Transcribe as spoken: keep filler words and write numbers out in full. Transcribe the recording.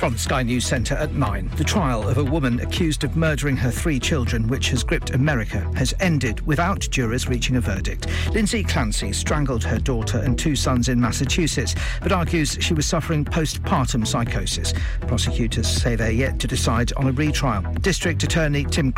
From the Sky News Centre at nine. The trial of a woman accused of murdering her three children, which has gripped America, has ended without jurors reaching a verdict. Lindsay Clancy strangled her daughter and two sons in Massachusetts, but argues she was suffering postpartum psychosis. Prosecutors say they're yet to decide on a retrial. District Attorney Tim